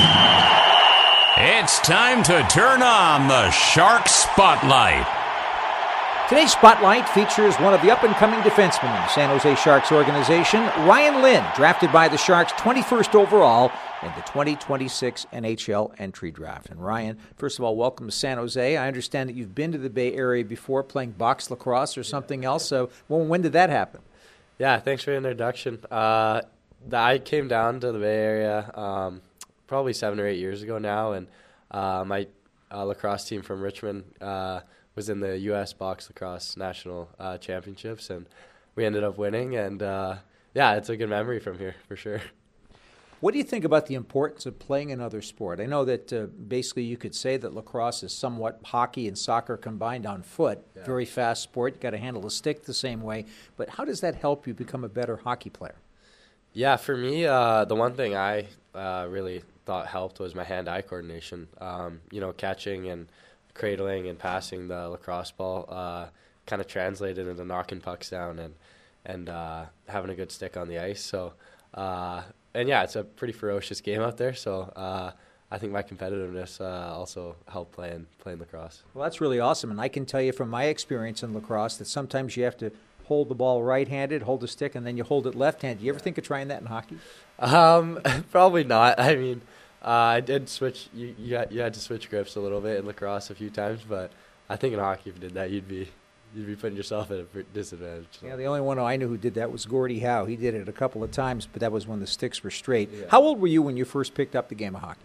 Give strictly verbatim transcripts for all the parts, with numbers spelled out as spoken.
It's time to turn on the Shark Spotlight. Today's Spotlight features one of the up-and-coming defensemen in the San Jose Sharks organization, Ryan Lynn, drafted by the Sharks twenty-first overall in the twenty twenty-six N H L entry draft. And Ryan, first of all, welcome to San Jose. I understand that you've been to the Bay Area before playing box lacrosse or something else. So when, when did that happen? Yeah, thanks for the introduction. Uh, I came down to the Bay Area um, probably seven or eight years ago now, and uh, my uh, lacrosse team from Richmond uh, was in the U S Box Lacrosse National uh, Championships, and we ended up winning. And, uh, yeah, it's a good memory from here for sure. What do you think about the importance of playing another sport? I know that uh, basically you could say that lacrosse is somewhat hockey and soccer combined on foot. Yeah. Very fast sport. You got to handle the stick the same way. But how does that help you become a better hockey player? Yeah, for me, uh, the one thing I uh, really thought helped was my hand-eye coordination. Um, you know, catching and cradling and passing the lacrosse ball uh, kind of translated into knocking pucks down and and uh, having a good stick on the ice. So, uh, and yeah, it's a pretty ferocious game out there. So uh, I think my competitiveness uh, also helped playing playing lacrosse. Well, that's really awesome, and I can tell you from my experience in lacrosse that sometimes you have to hold the ball right-handed, hold the stick, and then you hold it left-handed. You ever think of trying that in hockey? Um, probably not. I mean. Uh, I did switch. You you had, you had to switch grips a little bit in lacrosse a few times, but I think in hockey, if you did that, you'd be you'd be putting yourself at a disadvantage. So. Yeah, the only one I knew who did that was Gordie Howe. He did it a couple of times, but that was when the sticks were straight. Yeah. How old were you when you first picked up the game of hockey?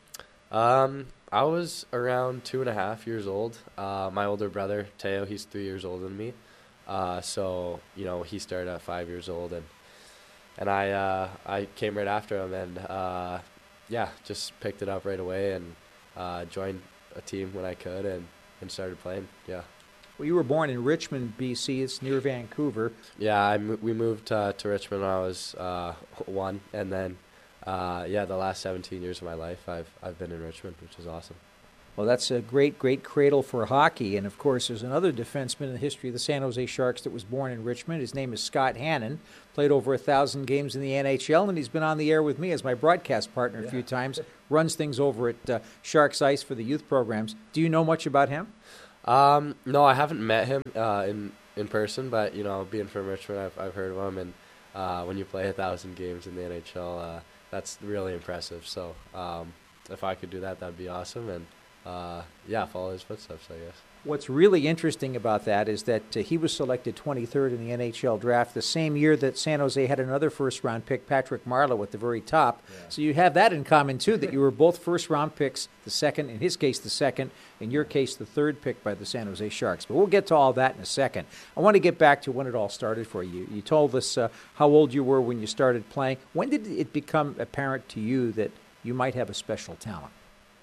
Um, I was around two and a half years old. Uh, my older brother Teo, he's three years older than me. Uh, so you know he started at five years old, and and I uh, I came right after him, and. Uh, Yeah, just picked it up right away and uh, joined a team when I could and, and started playing, yeah. Well, you were born in Richmond, B C. It's near Vancouver. Yeah, I m- we moved uh, to Richmond when I was uh, one, and then, uh, yeah, the last seventeen years of my life, I've I've been in Richmond, which is awesome. Well, that's a great, great cradle for hockey. And, of course, there's another defenseman in the history of the San Jose Sharks that was born in Richmond. His name is Scott Hannon. Played over a thousand games in the N H L, and he's been on the air with me as my broadcast partner a yeah. few times. Runs things over at uh, Sharks Ice for the youth programs. Do you know much about him? Um, no, I haven't met him uh, in in person, but, you know, being from Richmond, I've, I've heard of him. And uh, when you play a thousand games in the N H L, uh, that's really impressive. So um, if I could do that, that'd be awesome. And Uh, yeah, follow his footsteps, I guess. What's really interesting about that is that uh, he was selected twenty-third in the N H L draft the same year that San Jose had another first-round pick, Patrick Marleau, at the very top. Yeah. So you have that in common, too, that you were both first-round picks, the second, in his case, the second, in your case, the third pick by the San Jose Sharks. But we'll get to all that in a second. I want to get back to when it all started for you. You told us uh, how old you were when you started playing. When did it become apparent to you that you might have a special talent?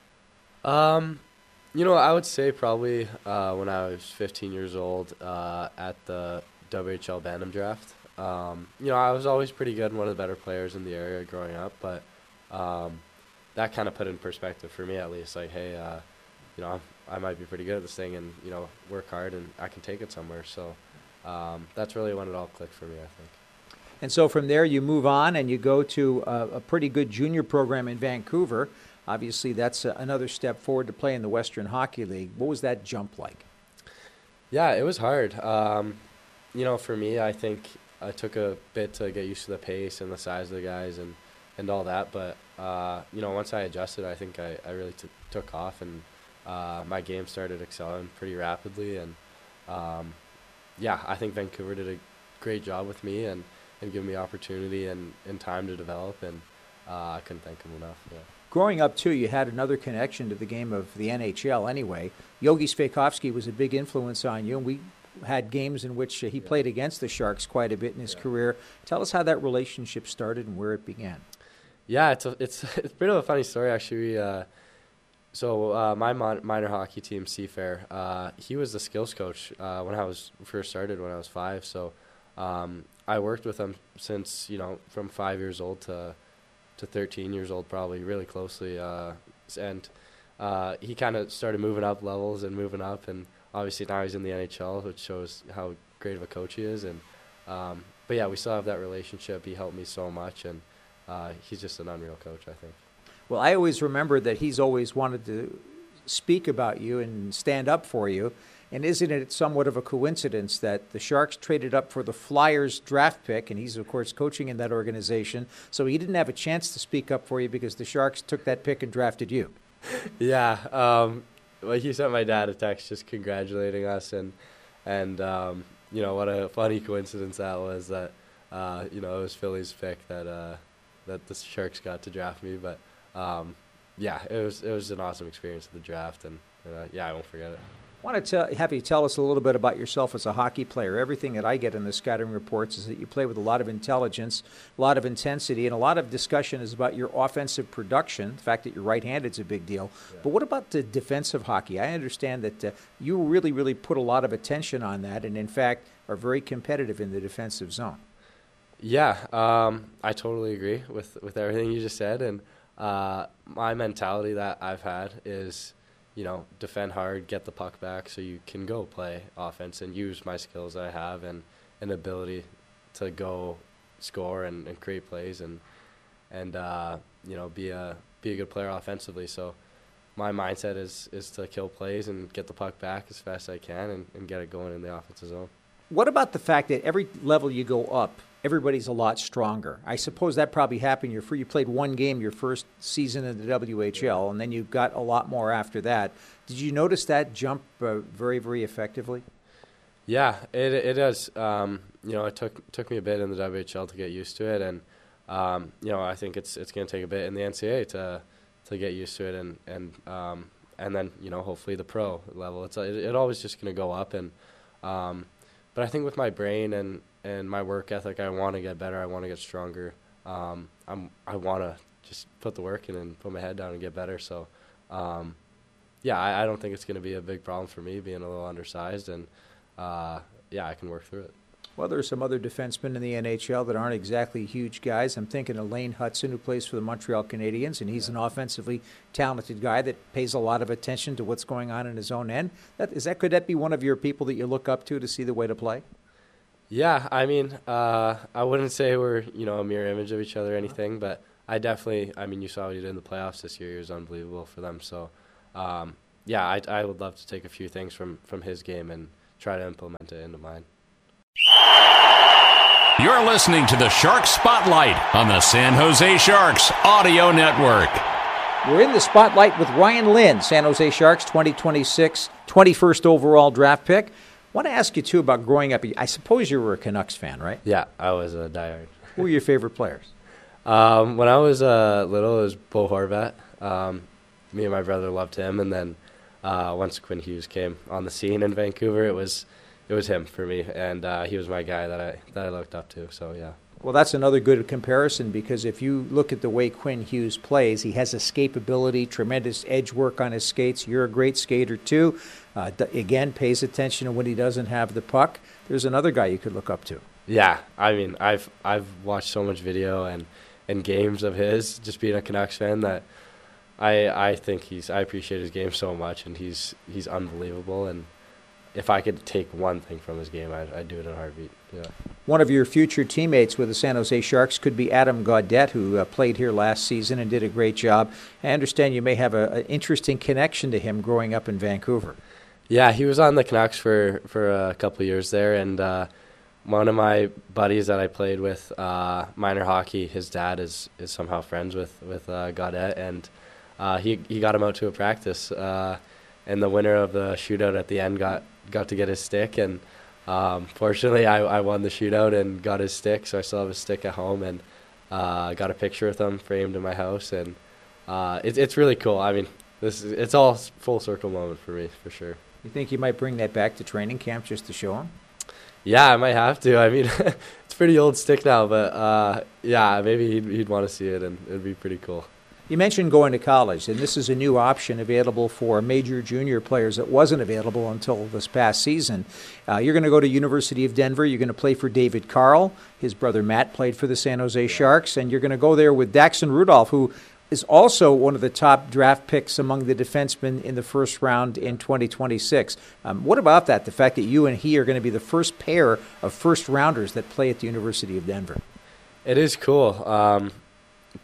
Um, you know, I would say probably uh, when I was fifteen years old uh, at the W H L Bantam draft. Um, you know, I was always pretty good and one of the better players in the area growing up, but um, that kind of put in perspective for me at least, like, hey, uh, you know, I might be pretty good at this thing and, you know, work hard and I can take it somewhere. So um, that's really when it all clicked for me, I think. And so from there you move on and you go to a, a pretty good junior program in Vancouver. Obviously, that's a, another step forward to play in the Western Hockey League. What was that jump like? Yeah, it was hard. Um, you know, for me, I think I took a bit to get used to the pace and the size of the guys and, and all that. But, uh, you know, once I adjusted, I think I, I really t- took off and uh, my game started excelling pretty rapidly. And, um, yeah, I think Vancouver did a great job with me and, and giving me opportunity and, and time to develop. And uh, I couldn't thank them enough, yeah. Growing up, too, you had another connection to the game of the N H L anyway. Yogi Sveikovsky was a big influence on you, and we had games in which uh, he yeah. played against the Sharks quite a bit in his yeah. career. Tell us how that relationship started and where it began. Yeah, it's a, it's, it's a bit of a funny story, actually. Uh, so uh, my mon- minor hockey team, Seafair, uh, he was the skills coach uh, when I was first started when I was five. So um, I worked with him since, you know, from five years old to to thirteen years old, probably really closely. Uh, and uh, he kind of started moving up levels and moving up. And obviously now he's in the N H L, which shows how great of a coach he is. And um, but yeah, we still have that relationship. He helped me so much, and uh, he's just an unreal coach, I think. Well, I always remember that he's always wanted to speak about you and stand up for you. And isn't it somewhat of a coincidence that the Sharks traded up for the Flyers draft pick, and he's, of course, coaching in that organization, so he didn't have a chance to speak up for you because the Sharks took that pick and drafted you? Yeah. Um, well, he sent my dad a text just congratulating us, and, and um, you know, what a funny coincidence that was that, uh, you know, it was Philly's pick that uh, that the Sharks got to draft me. But, um, yeah, it was it was an awesome experience at the draft, and, uh, yeah, I won't forget it. I want to tell, have you tell us a little bit about yourself as a hockey player. Everything that I get in the scouting reports is that you play with a lot of intelligence, a lot of intensity, and a lot of discussion is about your offensive production. The fact that you're right-handed is a big deal. Yeah. But what about the defensive hockey? I understand that uh, you really, really put a lot of attention on that and, in fact, are very competitive in the defensive zone. Yeah, um, I totally agree with, with everything you just said. And uh, my mentality that I've had is, you know, defend hard, get the puck back so you can go play offense and use my skills that I have and an ability to go score and, and create plays and, and uh, you know, be a be a good player offensively. So my mindset is, is to kill plays and get the puck back as fast as I can and, and get it going in the offensive zone. What about the fact that every level you go up, everybody's a lot stronger? I suppose that probably happened. You're free, you played one game your first season in the W H L, and then you got a lot more after that. Did you notice that jump uh, very, very effectively? Yeah, it it does. Um, you know, it took took me a bit in the W H L to get used to it, and um, you know, I think it's it's going to take a bit in the N C A A to to get used to it, and and um, and then you know, hopefully the pro level. It's it, it always just going to go up, and um, but I think with my brain and and my work ethic, I want to get better. I want to get stronger. Um, I'm I want to just put the work in and put my head down and get better. So, um, yeah, I, I don't think it's going to be a big problem for me being a little undersized, and uh, yeah, I can work through it. Well, there are some other defensemen in the N H L that aren't exactly huge guys. I'm thinking of Lane Hudson, who plays for the Montreal Canadiens, and he's an offensively talented guy that pays a lot of attention to what's going on in his own end. That, is that could that be one of your people that you look up to to see the way to play? Yeah, I mean, uh, I wouldn't say we're, you know, a mirror image of each other or anything, but I definitely, I mean, you saw what he did in the playoffs this year. It was unbelievable for them. So, um, yeah, I, I would love to take a few things from, from his game and try to implement it into mine. You're listening to the Shark Spotlight on the San Jose Sharks Audio Network. We're in the spotlight with Ryan Lynn, San Jose Sharks twenty twenty-six, twenty-first overall draft pick. I want to ask you, too, about growing up. I suppose you were a Canucks fan, right? Yeah, I was a diehard. Who were your favorite players? Um, when I was uh, little, it was Bo Horvat. Um, me and my brother loved him, and then uh, once Quinn Hughes came on the scene in Vancouver, it was it was him for me, and uh, he was my guy that I that I looked up to. So yeah. Well, that's another good comparison because if you look at the way Quinn Hughes plays, he has escapability, tremendous edge work on his skates. You're a great skater, too. Uh, d- again, pays attention to when he doesn't have the puck. There's another guy you could look up to. Yeah, I mean, I've I've watched so much video and, and games of his, just being a Canucks fan, that I I think he's I appreciate his game so much, and he's he's unbelievable. And if I could take one thing from his game, I'd, I'd do it in a heartbeat. Yeah. One of your future teammates with the San Jose Sharks could be Adam Gaudette, who uh, played here last season and did a great job. I understand you may have an interesting connection to him growing up in Vancouver. Yeah, he was on the Canucks for, for a couple of years there, and uh, one of my buddies that I played with, uh, minor hockey, his dad is, is somehow friends with, with uh, Gaudette, and uh, he, he got him out to a practice, uh, and the winner of the shootout at the end got, got to get his stick, and Um, fortunately, I, I won the shootout and got his stick, so I still have his stick at home, and uh, got a picture with him framed in my house, and uh, it, it's really cool. I mean, this is, it's all full circle moment for me, for sure. You think you might bring that back to training camp just to show him? Yeah, I might have to. I mean, it's a pretty old stick now, but uh, yeah, maybe he'd, he'd want to see it, and it'd be pretty cool. You mentioned going to college, and this is a new option available for major junior players that wasn't available until this past season. Uh, you're going to go to University of Denver. You're going to play for David Carl. His brother Matt played for the San Jose Sharks, and you're going to go there with Daxon Rudolph, who is also one of the top draft picks among the defensemen in the first round in twenty twenty-six. Um, what about that, the fact that you and he are going to be the first pair of first-rounders that play at the University of Denver? It is cool. Um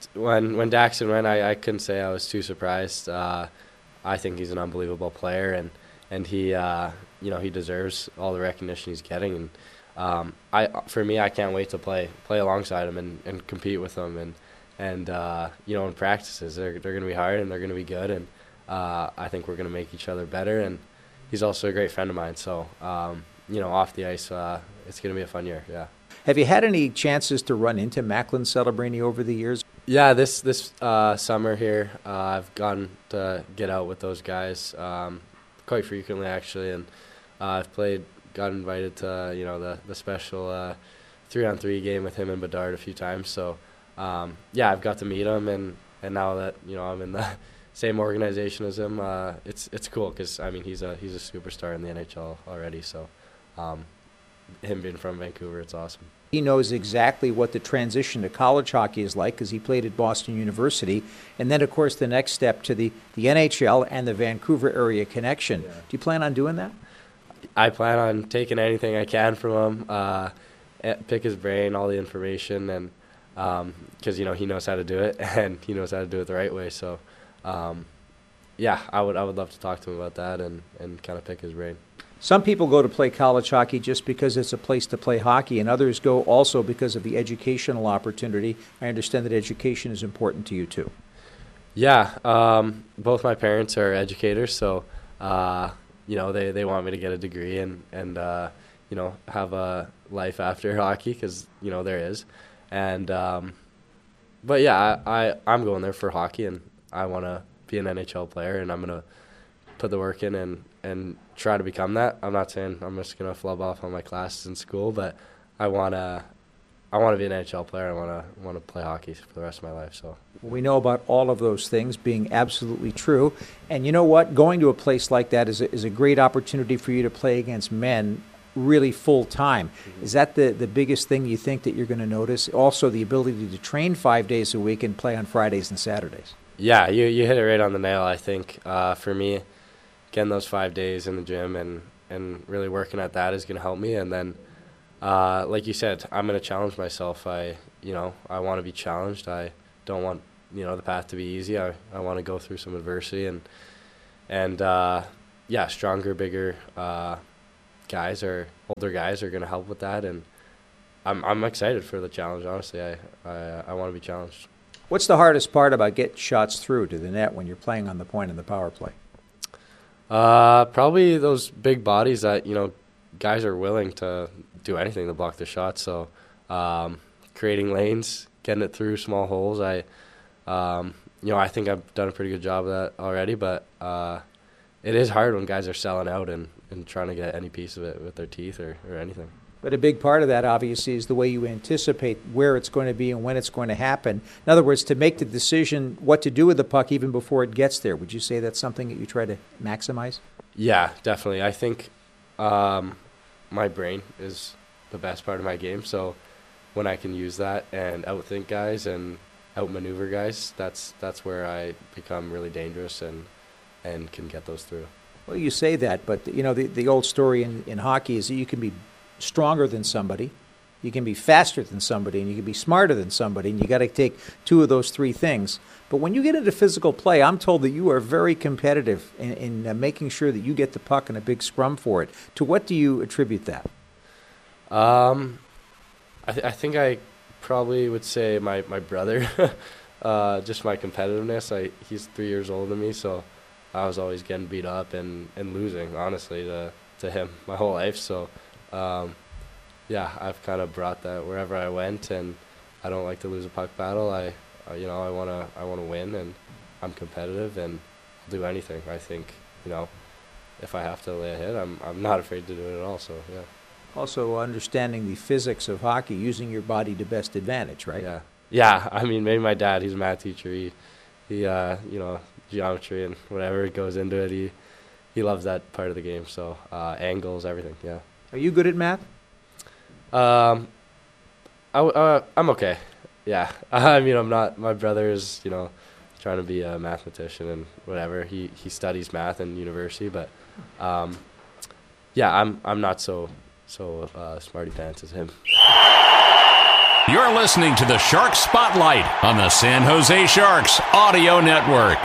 when when Daxon went, I, I couldn't say I was too surprised. Uh, I think he's an unbelievable player, and and he uh, you know he deserves all the recognition he's getting. And um, I for me, I can't wait to play play alongside him and, and compete with him. And and uh, you know in practices, they're they're going to be hard and they're going to be good. And uh, I think we're going to make each other better. And he's also a great friend of mine. So um, you know off the ice, uh, it's going to be a fun year. Yeah. Have you had any chances to run into Macklin Celebrini over the years? Yeah, this this uh, summer here, uh, I've gotten to get out with those guys um, quite frequently, actually, and uh, I've played, got invited to you know the the special uh, three on three game with him and Bedard a few times. So um, yeah, I've got to meet him, and, and now that you know I'm in the same organization as him, uh, it's it's cool because I mean he's a he's a superstar in the N H L already. So um, him being from Vancouver, it's awesome. He knows exactly what the transition to college hockey is like because he played at Boston University. And then, of course, the next step to the, the N H L and the Vancouver area connection. Yeah. Do you plan on doing that? I plan on taking anything I can from him, uh, pick his brain, all the information, and because, um, you know, he knows how to do it, and he knows how to do it the right way. So, um, yeah, I would I would love to talk to him about that and, and kind of pick his brain. Some people go to play college hockey just because it's a place to play hockey, and others go also because of the educational opportunity. I understand that education is important to you, too. Yeah, um, both my parents are educators, so, uh, you know, they, they want me to get a degree and, and uh, you know, have a life after hockey because, you know, there is. And, um, but, yeah, I, I, I'm going there for hockey, and I want to be an N H L player, and I'm going to put the work in and, and try to become that. I'm not saying I'm just going to flub off on my classes in school, but I want to I want to be an N H L player. I want to want to play hockey for the rest of my life. So we know about all of those things being absolutely true. And you know what? Going to a place like that is a, is a great opportunity for you to play against men really full time. Mm-hmm. Is that the, the biggest thing you think that you're going to notice? Also, the ability to train five days a week and play on Fridays and Saturdays. Yeah, you, you hit it right on the nail, I think. Uh, for me, getting those five days in the gym and, and really working at that is going to help me. And then, uh, like you said, I'm going to challenge myself. I, you know, I want to be challenged. I don't want, you know, the path to be easy. I, I want to go through some adversity. And, and uh, yeah, stronger, bigger uh, guys or older guys are going to help with that. And I'm I'm excited for the challenge, honestly. I, I, I want to be challenged. What's the hardest part about getting shots through to the net when you're playing on the point in the power play? Uh, probably those big bodies that, you know, guys are willing to do anything to block the shot. So, um, creating lanes, getting it through small holes. I, um, you know, I think I've done a pretty good job of that already, but, uh, it is hard when guys are selling out and, and trying to get any piece of it with their teeth or, or anything. But a big part of that, obviously, is the way you anticipate where it's going to be and when it's going to happen. In other words, to make the decision what to do with the puck even before it gets there. Would you say that's something that you try to maximize? Yeah, definitely. I think um, my brain is the best part of my game. So when I can use that and outthink guys and outmaneuver guys, that's that's where I become really dangerous and and can get those through. Well, you say that, but you know the the old story in, in hockey is that you can be stronger than somebody, you can be faster than somebody, and you can be smarter than somebody, and you got to take two of those three things. But when you get into physical play, I'm told that you are very competitive in, in uh, making sure that you get the puck in a big scrum for it. To what do you attribute that? Um, I, th- I think I probably would say my, my brother, uh, just my competitiveness. I He's three years older than me, so I was always getting beat up and, and losing, honestly, to, to him my whole life. So Um, yeah, I've kind of brought that wherever I went, and I don't like to lose a puck battle. I, uh, you know, I wanna, I wanna win, and I'm competitive, and I'll do anything. I think, you know, if I have to lay a hit, I'm, I'm not afraid to do it at all. So yeah. Also, understanding the physics of hockey, using your body to best advantage, right? Yeah, yeah. I mean, maybe my dad, he's a math teacher. He, he, uh, you know, geometry and whatever goes into it. He, he loves that part of the game. So uh, angles, everything. Yeah. Are you good at math? Um, I, uh, I'm okay. Yeah. I mean, I'm not, my brother is, you know, trying to be a mathematician and whatever. He, he studies math in university, but, um, yeah, I'm, I'm not so, so, uh, smarty pants as him. You're listening to the Shark Spotlight on the San Jose Sharks Audio Network.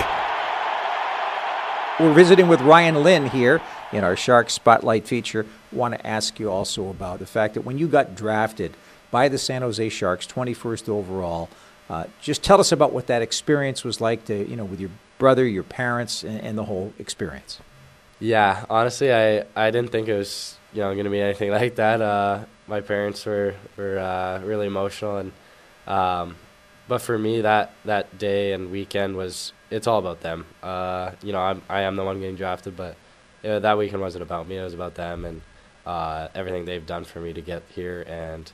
We're visiting with Ryan Lynn here in our Shark Spotlight feature. Want to ask you also about the fact that when you got drafted by the San Jose Sharks, twenty-first overall, uh, just tell us about what that experience was like to, you know, with your brother, your parents, and, and the whole experience. Yeah, honestly, I, I didn't think it was, you know, going to be anything like that. Uh, my parents were were uh, really emotional, and um, but for me, that that day and weekend was, it's all about them. Uh, you know, I'm I am the one getting drafted, but you know, that weekend wasn't about me. It was about them and uh, everything they've done for me to get here. And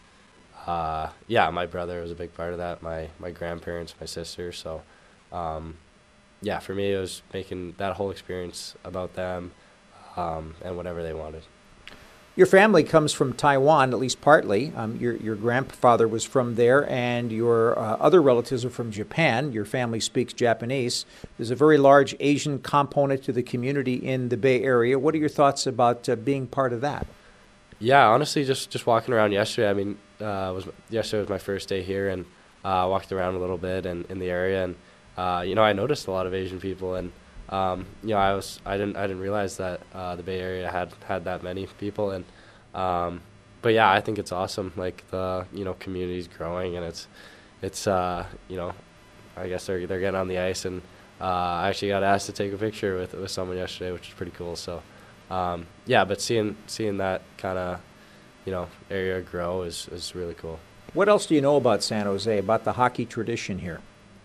uh, yeah, my brother was a big part of that. My my grandparents, my sister. So um, yeah, for me, it was making that whole experience about them um, and whatever they wanted. Your family comes from Taiwan, at least partly. Um, your your grandfather was from there, and your uh, other relatives are from Japan. Your family speaks Japanese. There's a very large Asian component to the community in the Bay Area. What are your thoughts about uh, being part of that? Yeah, honestly, just, just walking around yesterday. I mean, uh, was yesterday was my first day here, and uh, walked around a little bit and in the area, and uh, you know, I noticed a lot of Asian people, and Um, you know, I was I didn't I didn't realize that uh, the Bay Area had, had that many people, and um, but yeah, I think it's awesome. Like the you know community's growing, and it's it's uh, you know, I guess they're they're getting on the ice, and uh, I actually got asked to take a picture with with someone yesterday, which is pretty cool. So um, yeah, but seeing seeing that kind of you know area grow is is really cool. What else do you know about San Jose, about the hockey tradition here?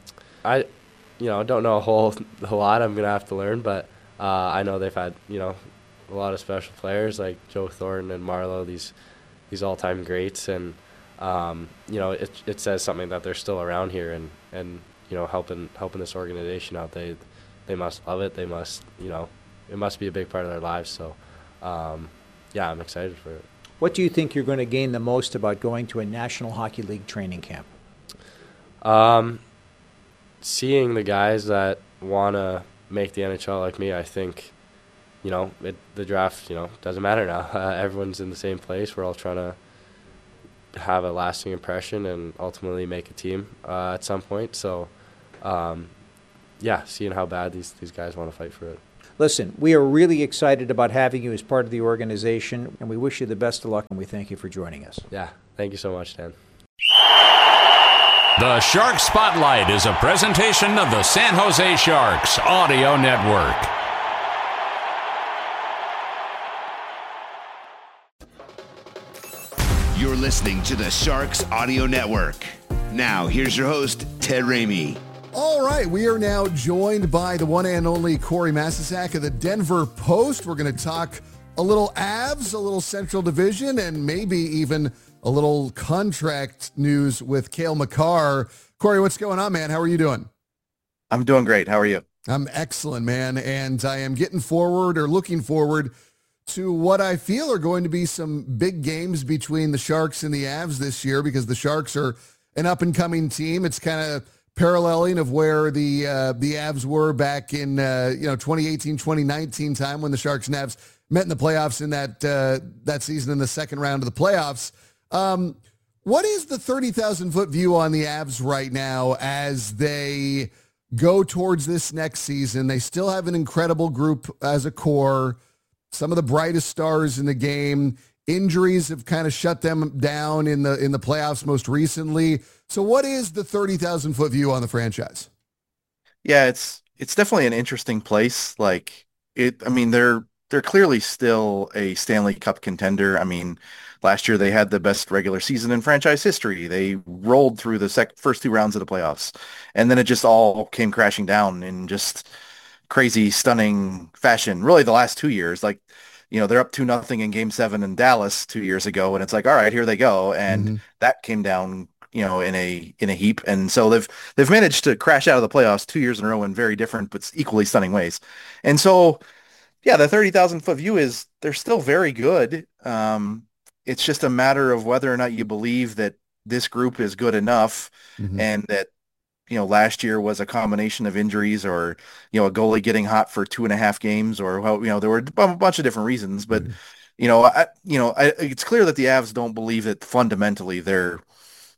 I. You know, don't know a whole a lot. I'm gonna have to learn, but uh, I know they've had you know a lot of special players like Joe Thornton and Marleau, these these all-time greats, and um, you know it it says something that they're still around here and, and you know helping helping this organization out. They they must love it. They must you know it must be a big part of their lives. So um, yeah, I'm excited for it. What do you think you're going to gain the most about going to a National Hockey League training camp? Um. Seeing the guys that want to make the N H L like me, I think, you know, it, the draft, you know, doesn't matter now. Uh, everyone's in the same place. We're all trying to have a lasting impression and ultimately make a team uh, at some point. So, um, yeah, seeing how bad these, these guys want to fight for it. Listen, we are really excited about having you as part of the organization, and we wish you the best of luck, and we thank you for joining us. Yeah, thank you so much, Dan. The Shark Spotlight is a presentation of the San Jose Sharks Audio Network. You're listening to the Sharks Audio Network. Now, here's your host, Ted Ramey. All right, we are now joined by the one and only Corey Masisak of the Denver Post. We're going to talk a little Avs, a little Central Division, and maybe even a little contract news with Cale Makar. Corey, what's going on, man? How are you doing? I'm doing great. How are you? I'm excellent, man. And I am getting forward or looking forward to what I feel are going to be some big games between the Sharks and the Avs this year, because the Sharks are an up-and-coming team. It's kind of paralleling of where the uh, the Avs were back in uh, you know twenty eighteen, twenty nineteen time when the Sharks and Avs met in the playoffs in that uh, that season in the second round of the playoffs. Um, what is the thirty thousand foot view on the Avs right now as they go towards this next season? They still have an incredible group as a core, some of the brightest stars in the game. Injuries have kind of shut them down in the in the playoffs most recently. So what is the thirty thousand foot view on the franchise? Yeah, it's it's definitely an interesting place. Like it, I mean, they're they're clearly still a Stanley Cup contender. I mean, last year they had the best regular season in franchise history. They rolled through the sec- first two rounds of the playoffs, and then it just all came crashing down in just crazy, stunning fashion. Really, the last two years, like, you know, they're up two nothing in Game Seven in Dallas two years ago, and it's like, all right, here they go, and mm-hmm. that came down, you know, in a in a heap. And so they've they've managed to crash out of the playoffs two years in a row in very different but equally stunning ways. And so, yeah, the thirty thousand foot view is they're still very good. Um, it's just a matter of whether or not you believe that this group is good enough, mm-hmm. and that, you know, last year was a combination of injuries or, you know, a goalie getting hot for two and a half games, or, well, you know, there were a bunch of different reasons. But, mm-hmm. you know, I, you know, I, it's clear that the Avs don't believe that fundamentally they're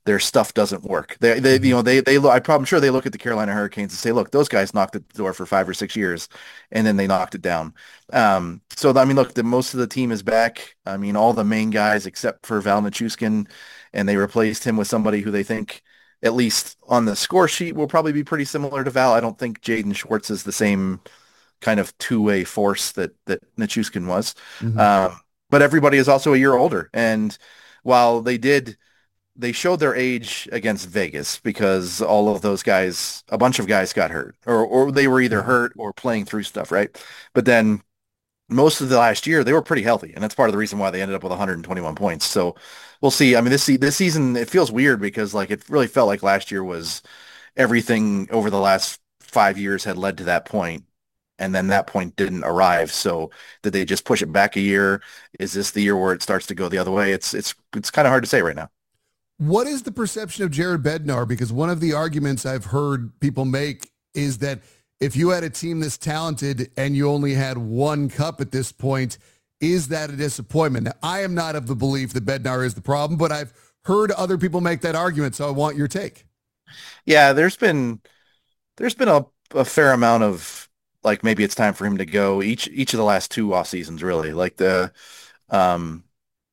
their stuff doesn't work. They, they, you know, they, they, I'm probably sure they look at the Carolina Hurricanes and say, look, those guys knocked at the door for five or six years, and then they knocked it down. Um, so I mean, look, the most of the team is back. I mean, all the main guys except for Val Nichushkin, and they replaced him with somebody who they think, at least on the score sheet, will probably be pretty similar to Val. I don't think Jaden Schwartz is the same kind of two-way force that that Nichushkin was. Mm-hmm. Um, but everybody is also a year older, and while they did. They showed their age against Vegas because all of those guys, a bunch of guys got hurt, or or they were either hurt or playing through stuff, right? But then most of the last year, they were pretty healthy, and that's part of the reason why they ended up with one hundred twenty-one points. So we'll see. I mean, this this season, it feels weird because like it really felt like last year was everything over the last five years had led to that point, and then that point didn't arrive. So did they just push it back a year? Is this the year where it starts to go the other way? It's it's it's kind of hard to say right now. What is the perception of Jared Bednar? Because one of the arguments I've heard people make is that if you had a team this talented and you only had one cup at this point, is that a disappointment? Now, I am not of the belief that Bednar is the problem, but I've heard other people make that argument, so I want your take. Yeah, there's been there's been a, a fair amount of like maybe it's time for him to go each each of the last two off seasons, really. Like the um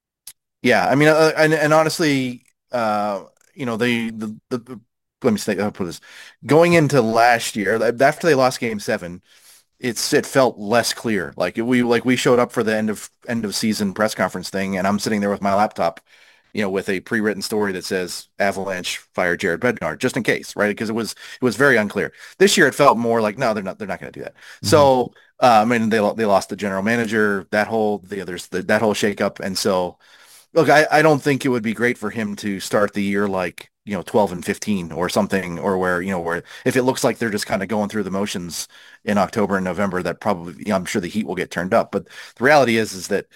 yeah, I mean uh, and and honestly Uh, you know, they, the, the, the let me say, I'll put this going into last year, after they lost game seven, it's, it felt less clear. Like we, like we showed up for the end of, end of season press conference thing. And I'm sitting there with my laptop, you know, with a pre-written story that says Avalanche fired Jared Bednar just in case. Right. Because it was, it was very unclear. This year, it felt more like, no, they're not, they're not going to do that. Mm-hmm. So, uh, I mean, they, they lost the general manager, that whole, the others, the, that whole shakeup. And so, look, I, I don't think it would be great for him to start the year like, you know, twelve and fifteen or something, or where, you know, where if it looks like they're just kind of going through the motions in October and November, that probably, you know, I'm sure the heat will get turned up. But the reality is, is that,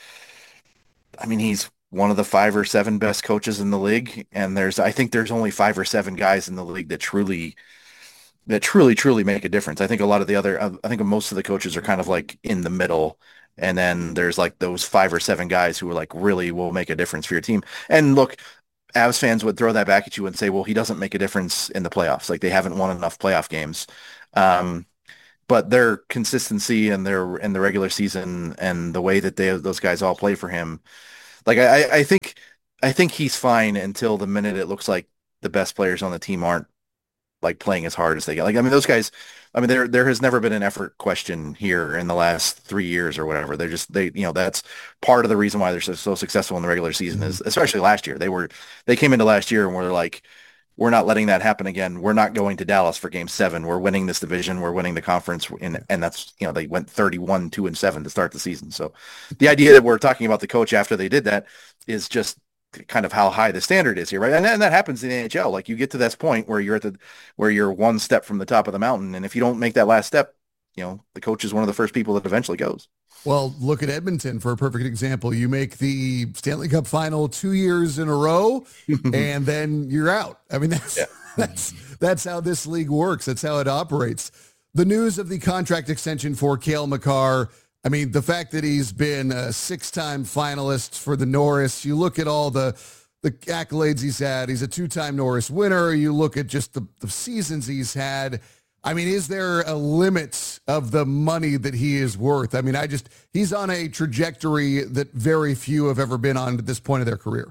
I mean, he's one of the five or seven best coaches in the league. And there's, I think there's only five or seven guys in the league that truly, that truly, truly make a difference. I think a lot of the other, I think most of the coaches are kind of like in the middle. And then there's like those five or seven guys who are like really will make a difference for your team. And look, Avs fans would throw that back at you and say, well, he doesn't make a difference in the playoffs. Like they haven't won enough playoff games. Um, but their consistency and their in the regular season and the way that they those guys all play for him, like I, I think I think he's fine until the minute it looks like the best players on the team aren't like playing as hard as they get. Like I mean, those guys. I mean, there there has never been an effort question here in the last three years or whatever. They're just they you know that's part of the reason why they're so, so successful in the regular season is especially last year. They were they came into last year and were like, we're not letting that happen again. We're not going to Dallas for game seven. We're winning this division. We're winning the conference. And, and that's, you know, they went thirty-one, two and seven to start the season. So the idea that we're talking about the coach after they did that is just kind of how high the standard is here, right? And, and that happens in the N H L. Like you get to this point where you're at the where you're one step from the top of the mountain, and if you don't make that last step, you know the coach is one of the first people that eventually goes. Well, look at Edmonton for a perfect example. You make the Stanley Cup final two years in a row, and then you're out. I mean, that's yeah. that's that's how this league works. That's how it operates. The news of the contract extension for Cale Makar. I mean, the fact that he's been a six-time finalist for the Norris, you look at all the the accolades he's had. He's a two-time Norris winner. You look at just the, the seasons he's had. I mean, is there a limit of the money that he is worth? I mean, I just, he's on a trajectory that very few have ever been on at this point of their career.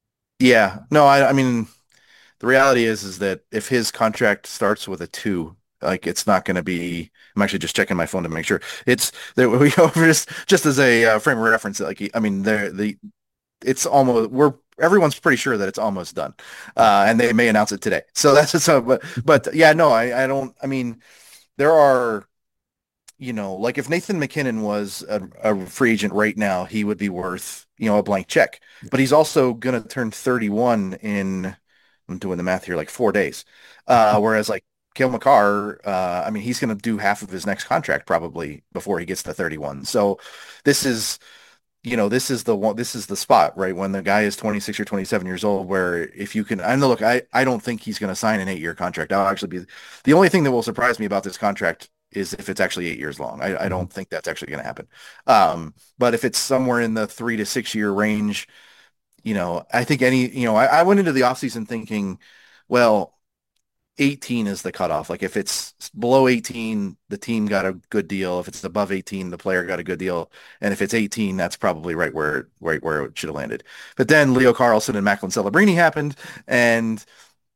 Yeah. No, I, I mean, the reality is, is that if his contract starts with a two, like it's not going to be, I'm actually just checking my phone to make sure it's there. We just, just as a uh, frame of reference, like, I mean, the, the, it's almost, we're, everyone's pretty sure that it's almost done. Uh, and they may announce it today. So that's so, but, but yeah, no, I, I don't, I mean, there are, you know, like if Nathan McKinnon was a, a free agent right now, he would be worth, you know, a blank check, but he's also going to turn thirty-one in, I'm doing the math here, like four days. Uh, whereas like Cale Makar, uh, I mean, he's going to do half of his next contract probably before he gets to thirty-one. So this is, you know, this is the one, this is the spot, right? When the guy is twenty-six or twenty-seven years old, where if you can, I know, look, I, I don't think he's going to sign an eight year contract. I'll actually be, the only thing that will surprise me about this contract is if it's actually eight years long. I, I don't think that's actually going to happen. Um, but if it's somewhere in the three to six year range, you know, I think any, you know, I, I went into the offseason thinking, well, eighteen is the cutoff. Like if it's below eighteen, the team got a good deal. If it's above eighteen, the player got a good deal. And if it's eighteen, that's probably right where right where it should have landed. But then Leo Carlsson and Macklin Celebrini happened, and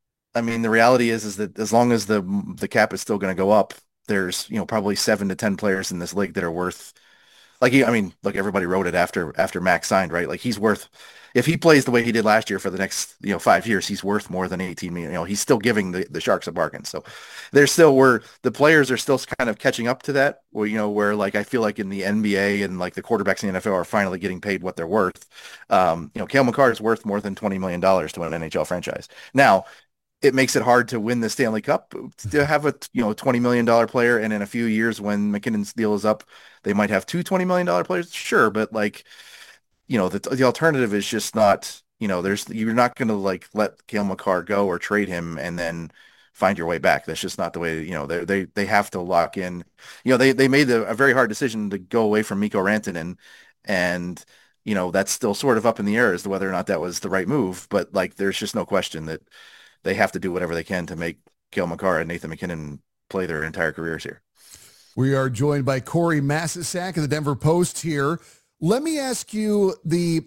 I mean the reality is is that as long as the the cap is still going to go up, there's you know probably seven to ten players in this league that are worth like he, I mean, look, everybody wrote it after after Max signed, right? Like he's worth if he plays the way he did last year for the next you know five years, he's worth more than eighteen million. You know, he's still giving the, the Sharks a bargain. So there's still where the players are still kind of catching up to that. Where you know where like I feel like in the N B A and like the quarterbacks in the N F L are finally getting paid what they're worth. Um, you know, Cale Makar is worth more than twenty million dollars to an N H L franchise now. It makes it hard to win the Stanley Cup to have a you know twenty million dollars player, and in a few years when McKinnon's deal is up, they might have two twenty million dollars players. Sure, but like you know the the alternative is just not you know there's you're not going to like let Cale Makar go or trade him and then find your way back. That's just not the way you know they they they have to lock in. You know they they made a, a very hard decision to go away from Mikko Rantanen, and you know that's still sort of up in the air as to whether or not that was the right move. But like there's just no question that they have to do whatever they can to make Cale Makar and Nathan MacKinnon play their entire careers here. We are joined by Corey Masisak of the Denver Post here. Let me ask you the,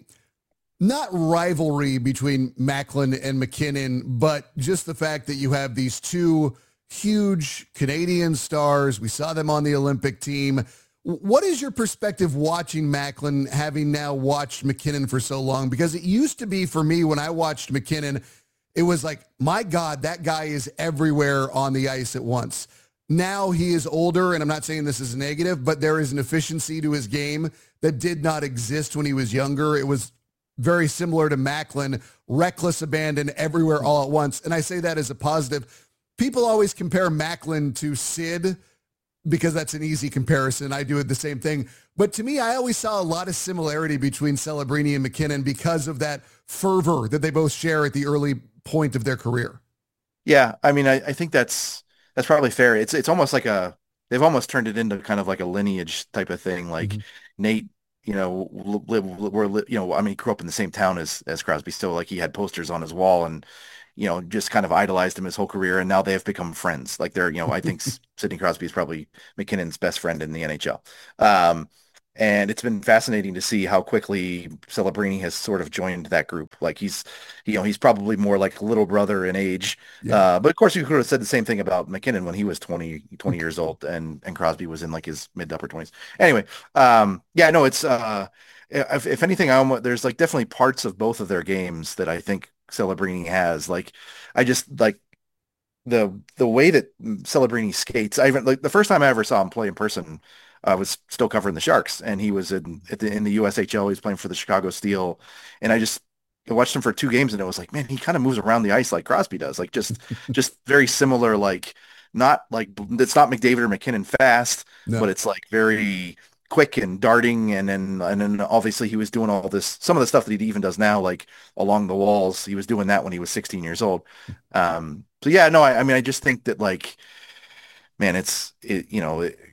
not rivalry between Macklin and MacKinnon, but just the fact that you have these two huge Canadian stars. We saw them on the Olympic team. What is your perspective watching Macklin, having now watched MacKinnon for so long? Because it used to be for me when I watched MacKinnon, it was like, my God, that guy is everywhere on the ice at once. Now he is older, and I'm not saying this is negative, but there is an efficiency to his game that did not exist when he was younger. It was very similar to Macklin, reckless abandon everywhere all at once. And I say that as a positive. People always compare Macklin to Sid because that's an easy comparison. I do it the same thing. But to me, I always saw a lot of similarity between Celebrini and MacKinnon because of that fervor that they both share at the early point of their career. Yeah, I mean, I, I think that's that's probably fair. It's it's almost like a they've almost turned it into kind of like a lineage type of thing. Like mm-hmm. Nate, you know, live we're you know, I mean, he grew up in the same town as as Crosby. Still, like he had posters on his wall, and you know, just kind of idolized him his whole career. And now they have become friends. Like they're, you know, I think Sidney Crosby is probably MacKinnon's best friend in the N H L. Um, And it's been fascinating to see how quickly Celebrini has sort of joined that group. Like he's, you know, he's probably more like a little brother in age. Yeah. Uh, but of course, you could have said the same thing about MacKinnon when he was twenty, twenty years old, and and Crosby was in like his mid to upper twenties. Anyway, um, yeah, no, it's uh, if, if anything, I almost, there's like definitely parts of both of their games that I think Celebrini has. Like, I just like the the way that Celebrini skates. I even like the first time I ever saw him play in person. I was still covering the Sharks, and he was in at the, in the U S H L. He was playing for the Chicago Steel, and I just I watched him for two games, and it was like, man, he kind of moves around the ice like Crosby does, like just just very similar. Like not like it's not McDavid or MacKinnon fast, no. but it's like very quick and darting, and then and then obviously he was doing all this some of the stuff that he even does now, like along the walls. He was doing that when he was sixteen years old. Um, so yeah, no, I, I mean, I just think that like, man, it's it, you know. It,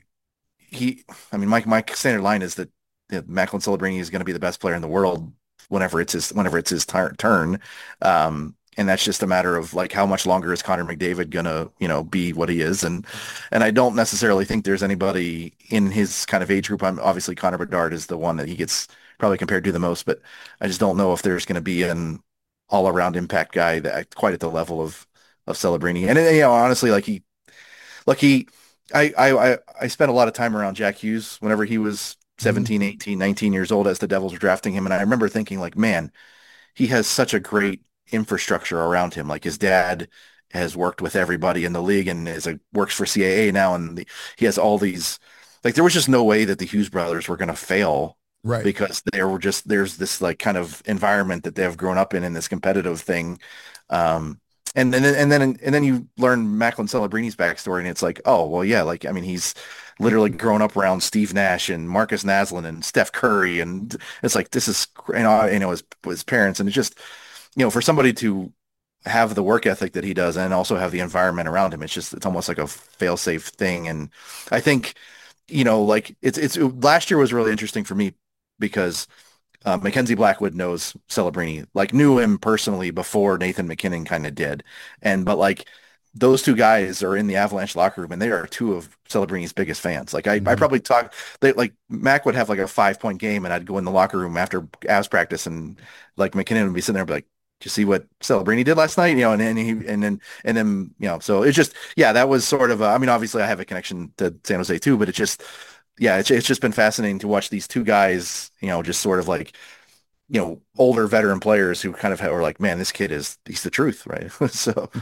He, I mean, my my standard line is that you know, Macklin Celebrini is going to be the best player in the world whenever it's his whenever it's his tar- turn, um, and that's just a matter of like how much longer is Connor McDavid gonna you know be what he is, and and I don't necessarily think there's anybody in his kind of age group. I'm obviously Connor Bedard is the one that he gets probably compared to the most, but I just don't know if there's going to be an all around impact guy that quite at the level of of Celebrini, and you know honestly like he, like he. I, I I spent a lot of time around Jack Hughes whenever he was seventeen, eighteen, nineteen years old as the Devils were drafting him. And I remember thinking like, man, he has such a great infrastructure around him. Like his dad has worked with everybody in the league and is a, works for C A A now. And the, he has all these, like there was just no way that the Hughes brothers were going to fail. Right. Because there were just, there's this like kind of environment that they have grown up in, in this competitive thing. Um, And, and then and then and then you learn Macklin Celebrini's backstory, and it's like, oh well, yeah, like I mean, he's literally grown up around Steve Nash and Marcus Naslund and Steph Curry, and it's like this is you know you know his his parents, and it's just you know for somebody to have the work ethic that he does, and also have the environment around him, it's just it's almost like a fail-safe thing. And I think you know like it's it's last year was really interesting for me because Uh, Mackenzie Blackwood knows Celebrini, like knew him personally before Nathan MacKinnon kind of did. And, but like those two guys are in the Avalanche locker room and they are two of Celebrini's biggest fans. Like I, I Mhm. probably talk, they like Mac would have like a five point game and I'd go in the locker room after Avs practice and like McKinnon would be sitting there and be like, did you see what Celebrini did last night? You know, and then he, and then, and then, you know, so it's just, yeah, that was sort of, a, I mean, obviously I have a connection to San Jose too, but it's just, yeah, it's, it's just been fascinating to watch these two guys, you know, just sort of like, you know, older veteran players who kind of are like, man, this kid is, he's the truth, right? So,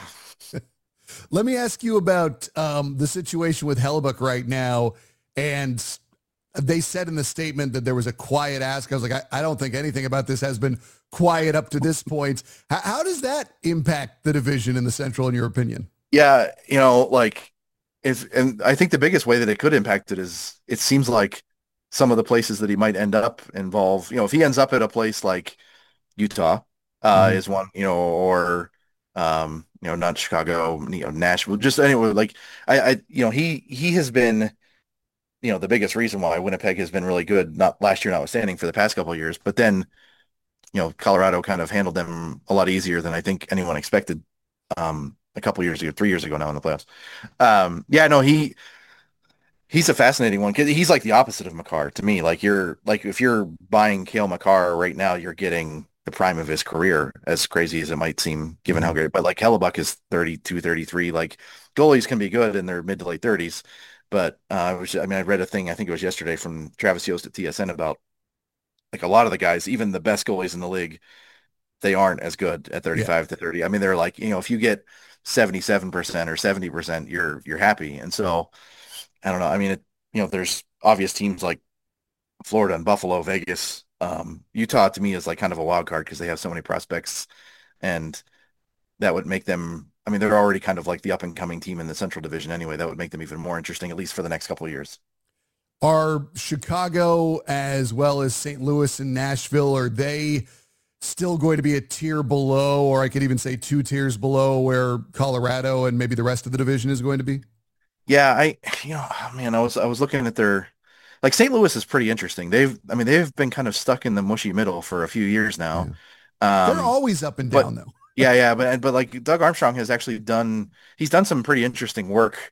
Let me ask you about um, the situation with Hellebuck right now. And they said in the statement that there was a quiet ask. I was like, I, I don't think anything about this has been quiet up to this point. How, how does that impact the division in the Central, in your opinion? yeah, you know, like if, and I think the biggest way that it could impact it is it seems like some of the places that he might end up involve, you know, if he ends up at a place like Utah, uh, Mhm. is one, you know, or, um, you know, not Chicago, you know, Nashville, just anyway, like I, I, you know, he, he has been, you know, the biggest reason why Winnipeg has been really good, not last year notwithstanding for the past couple of years, but then, you know, Colorado kind of handled them a lot easier than I think anyone expected, um, a couple years ago, three years ago now in the playoffs. Um, yeah, no, he, he's a fascinating one. 'Cause he's like the opposite of Makar to me. Like you're like if you're buying Kale Makar right now, you're getting the prime of his career, as crazy as it might seem, given how Mhm. great. But like Hellebuck is thirty-two, thirty-three. Like goalies can be good in their mid to late thirties. But uh, I was, I mean, I read a thing, I think it was yesterday from Travis Yost at T S N about like a lot of the guys, even the best goalies in the league, they aren't as good at Yeah. thirty-five to thirty. I mean, they're like, you know, if you get seventy-seven percent or seventy percent, you're you're happy. And so I don't know. I mean, it, you know, there's obvious teams like Florida and Buffalo, Vegas. Um, Utah to me is like kind of a wild card because they have so many prospects, and that would make them. I mean, they're already kind of like the up and coming team in the Central Division anyway. That would make them even more interesting, at least for the next couple of years. Are Chicago as well as Saint Louis and Nashville, are they still going to be a tier below, or I could even say two tiers below where Colorado and maybe the rest of the division is going to be? Yeah, I, you know, oh, man, I was I was looking at their like Saint Louis is pretty interesting. They've, I mean, they've been kind of stuck in the mushy middle for a few years now. Yeah. They're Um, always up and but down though. yeah, yeah, but but like Doug Armstrong has actually done he's done some pretty interesting work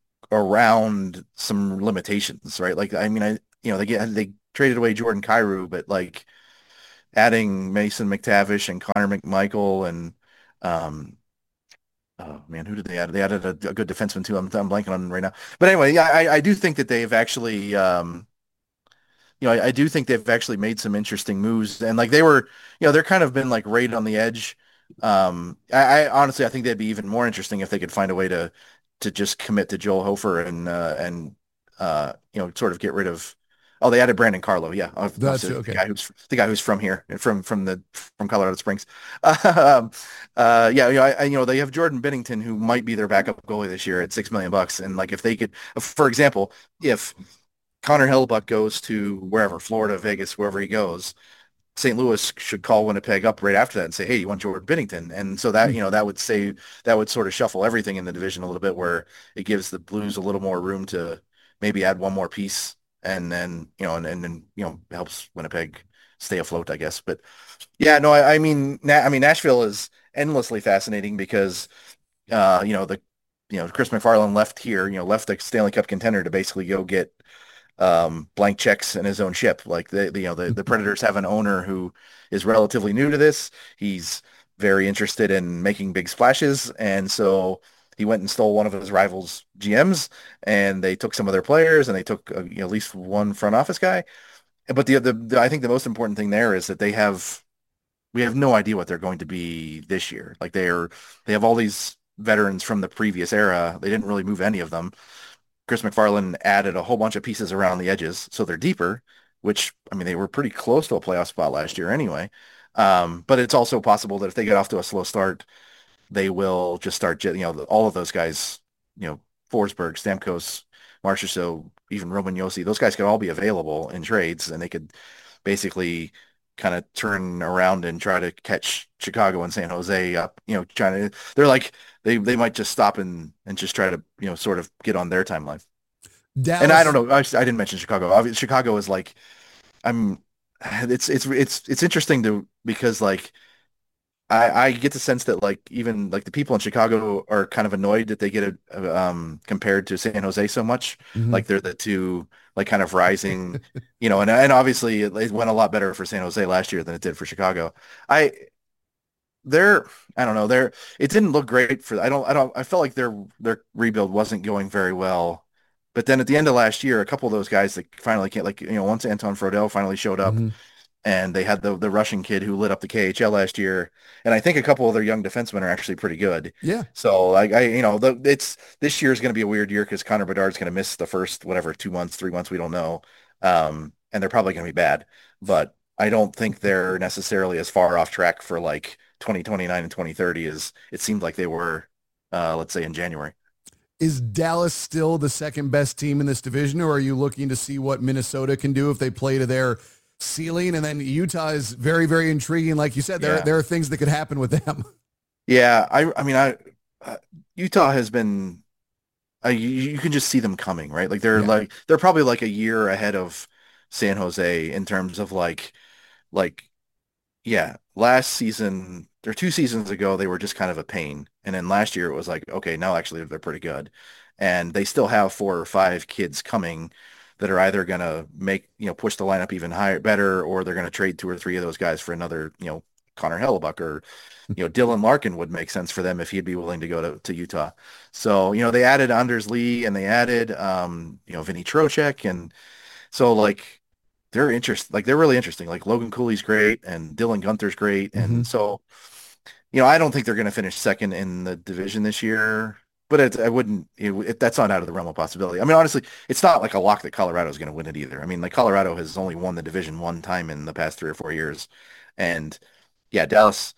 around some limitations, right? Like I mean, I you know they get they traded away Jordan Kyrou, but like adding Mason McTavish and Connor McMichael and um oh man, who did they add? They added a, a good defenseman too. I'm I'm blanking on right now. But anyway, yeah, I I do think that they've actually um you know, I, I do think they've actually made some interesting moves, and like they were, you know, they're kind of been like right on the edge. Um, I, I honestly, I think they'd be even more interesting if they could find a way to to just commit to Joel Hofer and uh, and uh, you know, sort of get rid of. Oh, they added Brandon Carlo, yeah, That's obviously the okay. guy who's the guy who's from here, from from the from Colorado Springs. Um, uh, yeah, you know, I, I, you know, they have Jordan Binnington, who might be their backup goalie this year at six million bucks, and like if they could, for example, if Connor Hellebuyck goes to wherever, Florida, Vegas, wherever he goes, Saint Louis should call Winnipeg up right after that and say, "Hey, you want Jordan Binnington?" And so that, you know, that would say that would sort of shuffle everything in the division a little bit, where it gives the Blues a little more room to maybe add one more piece, and then you know, and and then you know helps Winnipeg stay afloat, I guess. But yeah, no, I, I mean, Na I mean, Nashville is endlessly fascinating because uh, you know the you know Chris McFarland left here, you know, left the Stanley Cup contender to basically go get um, blank checks in his own ship. Like the, the you know the, the Predators have an owner who is relatively new to this. He's very interested in making big splashes, and so he went and stole one of his rivals' G Ms, and they took some of their players, and they took uh, you know, at least one front office guy. But the, the the I think the most important thing there is that they have we have no idea what they're going to be this year. Like they are they have all these veterans from the previous era. They didn't really move any of them. Chris McFarland added a whole bunch of pieces around the edges, so they're deeper, which, I mean, they were pretty close to a playoff spot last year anyway. Um, but it's also possible that if they get off to a slow start, they will just start, you know, all of those guys, you know, Forsberg, Stamkos, Marchessault, even Roman Yossi, those guys could all be available in trades, and they could basically kind of turn around and try to catch Chicago and San Jose up, you know, trying to, they're like, they, they might just stop and, and just try to, you know, sort of get on their timeline. And I don't Dallas. know, I, I didn't mention Chicago. Obviously, Chicago is like, I'm, it's it's it's it's interesting to because like I I get the sense that like even like the people in Chicago are kind of annoyed that they get a, um compared to San Jose so much. Mhm. Like they're the two like kind of rising, you know, and and obviously it, it went a lot better for San Jose last year than it did for Chicago. I they're I don't know, they're it didn't look great for I don't I don't I felt like their their rebuild wasn't going very well. But then at the end of last year, a couple of those guys that finally can't like you know once Anton Frodell finally showed up Mhm. and they had the the Russian kid who lit up the K H L last year, and I think a couple of their young defensemen are actually pretty good. Yeah. So like I you know the it's this year is going to be a weird year because Connor Bedard's going to miss the first whatever two months, three months we don't know, um, and they're probably going to be bad. But I don't think they're necessarily as far off track for like twenty twenty-nine and twenty thirty as it seemed like they were, uh, let's say in January. Is Dallas still the second best team in this division, or are you looking to see what Minnesota can do if they play to their ceiling? And then Utah is very, very intriguing. Like you said, there, Yeah. there are things that could happen with them. Yeah, I I mean I uh, Utah has been uh, you, you can just see them coming, right? Like they're Yeah. like they're probably like a year ahead of San Jose in terms of like like yeah, last season or two seasons ago they were just kind of a pain. And then last year it was like, okay, now actually they're pretty good. And they still have four or five kids coming that are either going to make, you know, push the lineup even higher, better, or they're going to trade two or three of those guys for another, you know, Connor Hellebuck or, you know, Dylan Larkin would make sense for them if he'd be willing to go to, to Utah. So, you know, they added Anders Lee and they added, um, you know, Vinny Trocheck. And so like, they're interest like they're really interesting. Like Logan Cooley's great and Dylan Gunther's great. Mhm. And so, you know, I don't think they're going to finish second in the division this year, but it, I wouldn't, it, it, that's not out of the realm of possibility. I mean, honestly, it's not like a lock that Colorado is going to win it either. I mean, like Colorado has only won the division one time in the past three or four years. And yeah, Dallas,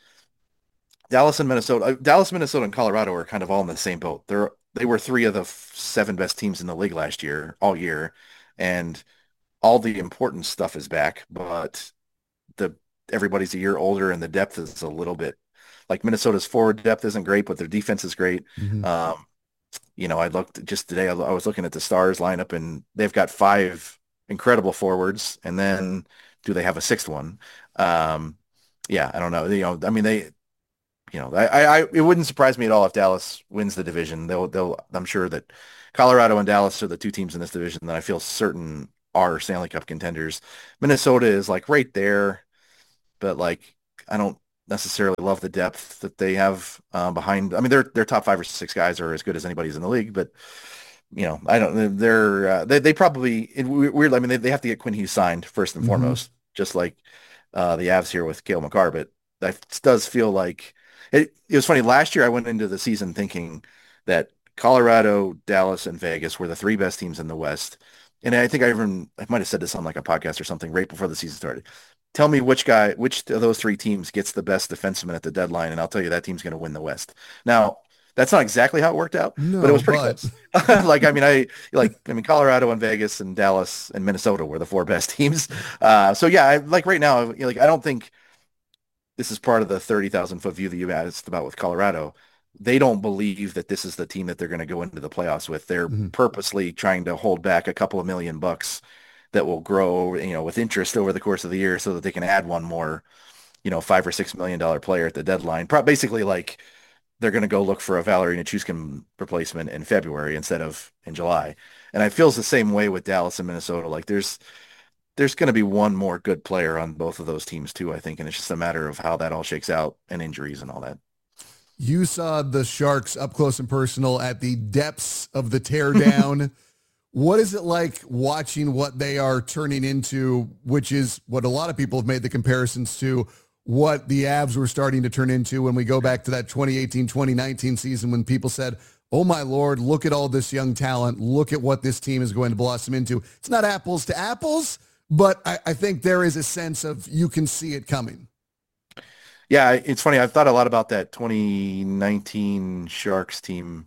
Dallas and Minnesota, uh, Dallas, Minnesota and Colorado are kind of all in the same boat. They're, they were three of the f- seven best teams in the league last year, all year. And all the important stuff is back, but the everybody's a year older and the depth is a little bit like Minnesota's forward depth isn't great, but their defense is great. Mhm. Um, you know, I looked just today, I was looking at the Stars lineup and they've got five incredible forwards. And then do they have a sixth one? Um, yeah, I don't know. You know, I mean, they, you know, I, I, it wouldn't surprise me at all if Dallas wins the division. They'll, they'll, I'm sure that Colorado and Dallas are the two teams in this division that I feel certain are Stanley Cup contenders. Minnesota is like right there, but like I don't necessarily love the depth that they have uh, behind. I mean, their their top five or six guys are as good as anybody's in the league, but you know, I don't. They're uh, they they probably it, weird. I mean, they, they have to get Quinn Hughes signed first and Mhm. foremost, just like uh, the Avs here with Cale Makar. But that does feel like it. It was funny last year. I went into the season thinking that Colorado, Dallas, and Vegas were the three best teams in the West. And I think I even I might have said this on like a podcast or something right before the season started. Tell me which guy, which of those three teams gets the best defenseman at the deadline, and I'll tell you that team's going to win the West. Now, that's not exactly how it worked out, but it No, was pretty but close. Like, I mean, I like, I mean, Colorado and Vegas and Dallas and Minnesota were the four best teams. Uh, so yeah, I, like right now, you know, like I don't think this is part of the thirty thousand foot view that you asked about with Colorado. They don't believe that this is the team that they're going to go into the playoffs with. They're Mhm. purposely trying to hold back a couple of million bucks that will grow, you know, with interest over the course of the year so that they can add one more, you know, five or six million dollar player at the deadline. Pro- basically like they're going to go look for a Valerie Nichushkin replacement in February instead of in July. And I feels the same way with Dallas and Minnesota. Like there's there's going to be one more good player on both of those teams too, I think, and it's just a matter of how that all shakes out and injuries and all that. You saw the Sharks up close and personal at the depths of the teardown. What is it like watching what they are turning into, which is what a lot of people have made the comparisons to what the Avs were starting to turn into when we go back to that twenty eighteen twenty nineteen season when people said, oh my Lord, look at all this young talent. Look at what this team is going to blossom into. It's not apples to apples, but I, I think there is a sense of you can see it coming. Yeah, it's funny. I've thought a lot about that twenty nineteen Sharks team.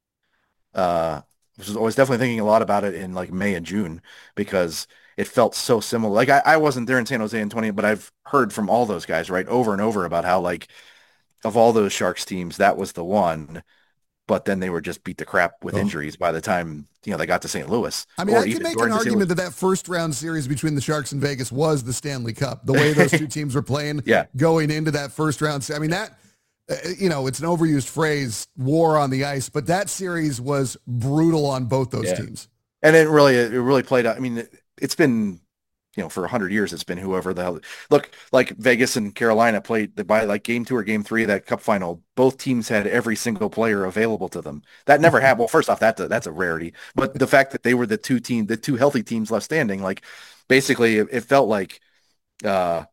Uh, I was always definitely thinking a lot about it in like May and June because it felt so similar. Like I, I wasn't there in San Jose in twenty, but I've heard from all those guys, right, over and over about how like of all those Sharks teams, that was the one. but then they were just beat the crap with Oh. injuries by the time, you know, they got to Saint Louis. I mean, Or I can even make going an to Saint argument Louis. that that first round series between the Sharks and Vegas was the Stanley Cup. The way those two teams were playing Yeah. going into that first round. I mean, that, uh, you know, it's an overused phrase, war on the ice, but that series was brutal on both those Yeah. teams. And it really, it really played out. I mean, it, it's been, you know, for a hundred years, it's been whoever the hell. Look, like Vegas and Carolina played the, by like game two or game three of that cup final. Both teams had every single player available to them. That never happened. Well, first off, that's a, that's a rarity. But the fact that they were the two team, the two healthy teams left standing, like basically it, it felt like uh,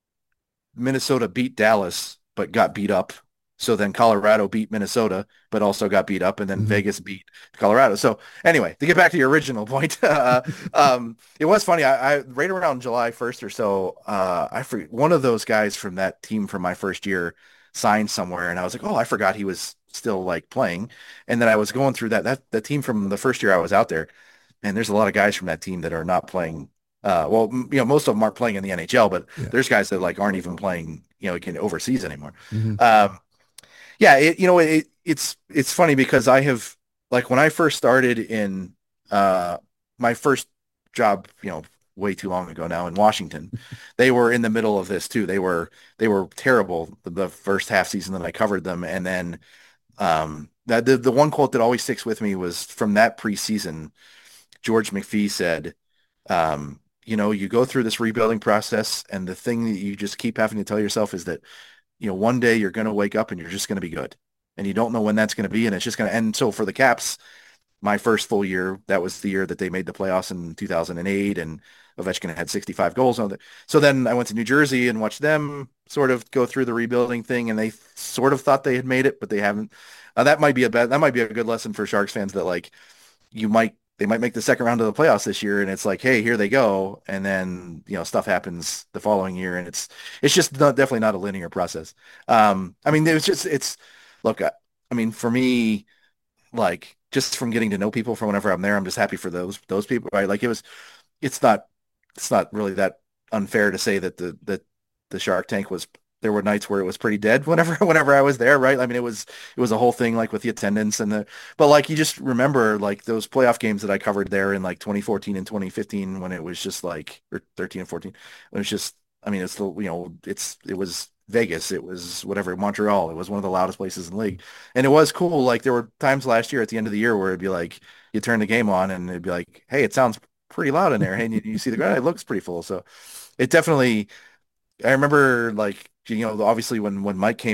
Minnesota beat Dallas, but got beat up. So then Colorado beat Minnesota, but also got beat up, and then Mhm. Vegas beat Colorado. So anyway, to get back to your original point, uh, um, it was funny. I, I right around July first or so, uh, I forget, one of those guys from that team from my first year signed somewhere, and I was like, oh, I forgot he was still like playing. And then I was going through that that the team from the first year I was out there, and there's a lot of guys from that team that are not playing. Uh, well, m- you know, most of them aren't playing in the N H L, but Yeah. there's guys that like aren't even playing, you know, can overseas anymore. Mhm. Um, yeah, it, you know, it, it's it's funny because I have like when I first started in uh, my first job, you know, way too long ago now in Washington, they were in the middle of this too. They were they were terrible the, the first half season that I covered them, and then um, that the the one quote that always sticks with me was from that preseason. George McPhee said, um, you know, you go through this rebuilding process, and the thing that you just keep having to tell yourself is that, you know, one day you're going to wake up and you're just going to be good, and you don't know when that's going to be, and it's just going to end. So for the Caps, my first full year, that was the year that they made the playoffs in two thousand eight, and Ovechkin had sixty-five goals on it. So then I went to New Jersey and watched them sort of go through the rebuilding thing, and they sort of thought they had made it, but they haven't. Uh, that might be a bad, that might be a good lesson for Sharks fans, that like you might they might make the second round of the playoffs this year, and it's like, hey, here they go, and then you know stuff happens the following year, and it's it's just not, definitely not a linear process. Um, I mean, it was just it's look, I, I mean, for me, like just from getting to know people from whenever I'm there, I'm just happy for those those people, right? Like it was, it's not it's not really that unfair to say that the that the Shark Tank was. There were nights where it was pretty dead whenever whenever I was there, right? I mean, it was it was a whole thing like with the attendance and the, but like you just remember like those playoff games that I covered there in like twenty fourteen and twenty fifteen when it was just like, or thirteen and fourteen, it was just, I mean, it's the, you know, it's it was Vegas, it was whatever, Montreal, it was one of the loudest places in the league, and it was cool. Like there were times last year at the end of the year where it'd be like you turn the game on and it'd be like, hey, it sounds pretty loud in there, and you, you see the ground, it looks pretty full. So it definitely. I remember like, you know, obviously when, when Mike came